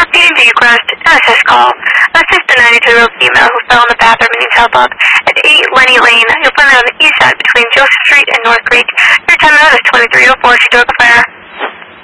Repeating to Eucharist, SS call. Assist the 92-year-old female who fell in the bathroom in East Hellbog at 8 Lenny Lane. You'll find her on the east side between Joseph Street and North Creek. Your time out is 23:04. She took a fire.